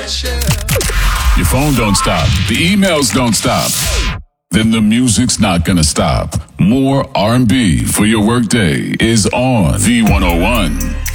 Your phone don't stop. The emails don't stop. Then the music's not gonna stop. More R&B for your workday is on V101.